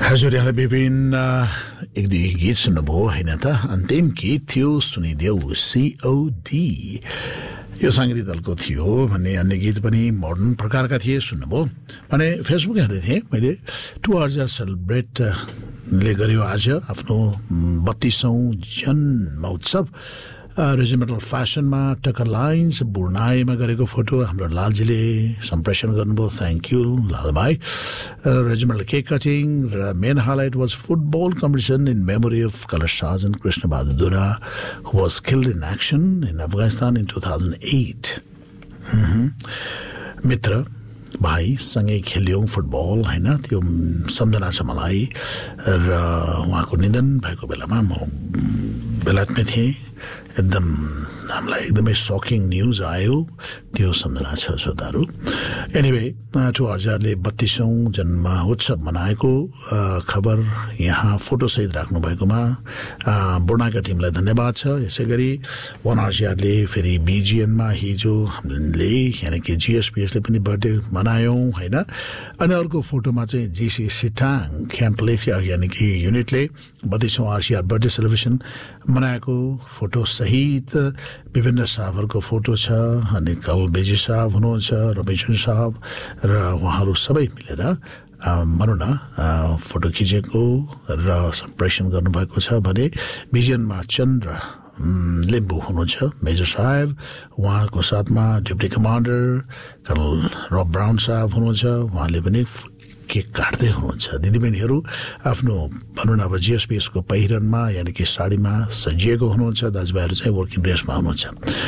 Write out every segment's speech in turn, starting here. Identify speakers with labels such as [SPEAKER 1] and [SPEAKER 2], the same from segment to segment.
[SPEAKER 1] हजुरहरूले विभिन्न एक दुई गीत सुन्नुभयो होइन त अन्तिम गीत थियो सुनिदेऊ COD यो साङ्गीतिक दलको थियो भन्ने अन्य गीत पनि मोडर्न प्रकारका थिए सुन्नुभयो भने फेसबुक हेर्दै थिएँ मैले 2 Arja सेलिब्रेटले गर्यो आज आफ्नो 32औं जन्म उत्सव रेजिमेन्टल फ्यासनमा टक्कर लाइन्स बुर्नाईमा गरेको फोटो हाम्रो लालजीले सम्प्रेषण गर्नुभयो थ्याङ्क यू लाल भाइ रेजिमेन्टल केक कटिङ र main highlight was football competition in memory of colour sergeant Krishna Bahadur दुरा हु was killed in action in Afghanistan in 2008 मित्र भाइ सँगै खेल्यौँ फुटबल होइन त्यो सम्झना छ मलाई र उहाँको निधन भएको बेलामा म बेलायतमै थिएँ एकदम हामीलाई एकदमै सकिङ न्युज आयो त्यो सम्झना छ श्रोताहरू एनिवे 2 Arjaले 32औं जन्म उत्सव मनाएको खबर यहाँ फोटोसहित राख्नु भएकोमा बुर्नाका टिमलाई धन्यवाद छ यसै गरी 1 Arjaले फेरि BGNमा हिजो हामीले यानि कि GSPSले पनि बर्थडे मनायौँ होइन अनि अर्को फोटोमा चाहिँ GC सिटाङ क्याम्पले यानि कि युनिटले 32औं Arja बर्थडे सेलिब्रेसन मनाएको फोटो सहित विभिन्न साहबहरूको फोटो छ अनि कल बेजी साहब हुनुहुन्छ रमेशन साहब र उहाँहरू सबै मिलेर भनौँ न फोटो खिचेको र सम्प्रेषण गर्नुभएको छ भने भिजनमा चन्द्र लिम्बू हुनुहुन्छ मेजर साहब उहाँको साथमा डिप्टी कमान्डर कर्नल रब ब्राउन साहब हुनुहुन्छ उहाँले पनि केक काट्दै हुनुहुन्छ दिदीबहिनीहरू आफ्नो भनौँ न अब GSPSको पहिरनमा यानि कि साडीमा सजिएको हुनुहुन्छ दाजुभाइहरू चाहिँ वर्किङ ड्रेसमा हुनुहुन्छ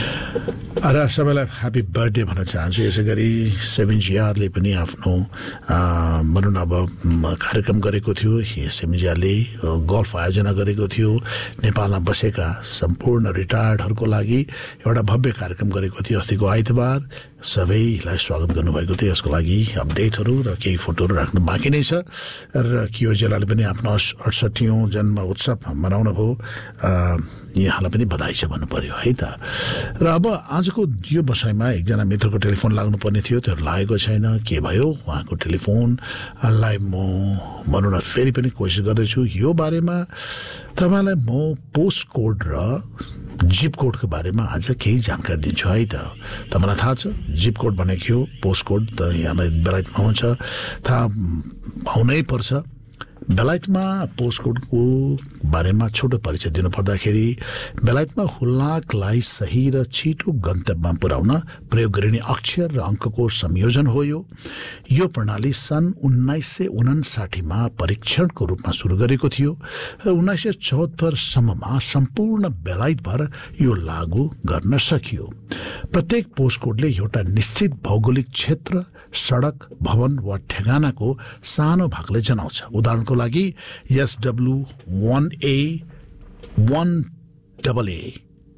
[SPEAKER 1] र सबैलाई ह्याप्पी बर्थडे भन्न चाहन्छु यसै गरी 7GRले पनि आफ्नो भनौँ न अब कार्यक्रम गरेको थियो 7GRले गल्फ आयोजना गरेको थियो नेपालमा बसेका सम्पूर्ण रिटायर्डहरूको लागि एउटा भव्य कार्यक्रम गरेको थियो अस्तिको आइतबार सबैलाई स्वागत गर्नुभएको थियो यसको लागि अपडेटहरू र केही फोटोहरू राख्नु बाँकी नै छ र कियो जिल्लाले पनि आफ्नो 68औं जन्म उत्सव मनाउनु भयो यहाँलाई पनि बधाई छ भन्नु पर्यो है त र अब आजको यो बसाइमा एकजना मित्रको टेलिफोन लाग्नुपर्ने थियो त्यो लागेको छैन के भयो उहाँको टेलिफोनलाई म भनौँ न फेरि पनि कोसिस गर्दैछु यो बारेमा तपाईँलाई म पोस्ट कोड र जिप कोडको बारेमा आज केही जानकारी दिन्छु है त तपाईँलाई थाहा छ जिप कोड भनेको के हो पोस्ट कोड त यहाँलाई बेलायतमा हुन्छ थाहा पाउनै पर्छ बेलायतमा पोस्ट कोडको बारेमा छोटो परिचय दिनुपर्दाखेरि बेलायतमा हुलाकलाई सही र छिटो गन्तव्यमा पुर्याउन प्रयोग गरिने अक्षर र अङ्कको संयोजन हो यो प्रणाली सन् 1959मा परीक्षणको रूपमा सुरु गरेको थियो र 1974 सम्ममा सम्पूर्ण बेलायतभर यो लागू गर्न सकियो प्रत्येक पोस्ट कोडले एउटा निश्चित भौगोलिक क्षेत्र सडक भवन वा ठेगानाको सानो भागले जनाउँछ उदाहरणको लागि SW1A1AA